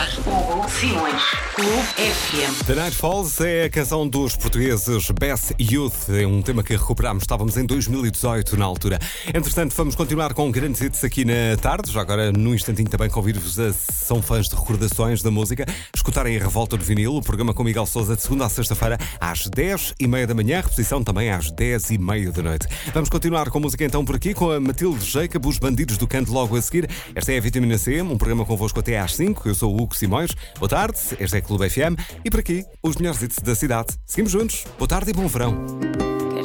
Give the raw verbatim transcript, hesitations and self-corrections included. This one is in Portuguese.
apresentar Hugo Simões. Clube F M. The Night Falls é a canção dos portugueses Best Youth, é um tema que recuperámos, estávamos em dois mil e dezoito na altura. Entretanto, vamos continuar com grandes hits aqui na tarde, já agora num instantinho também convido-vos a, se são fãs de recordações da música, escutarem a Revolta do Vinil, o programa com Miguel Sousa de segunda a sexta-feira às dez e meia da manhã, repetição também às dez e meia da noite. Vamos continuar com música então por aqui, com a Matilde Jacob, Os Bandidos do Canto logo a seguir. Esta é a Vitamina C, um programa convosco até às cinco, eu sou o Hugo Simões. Boa tarde, este é Clube F M e por aqui os melhores hits da cidade. Seguimos juntos, boa tarde e bom verão.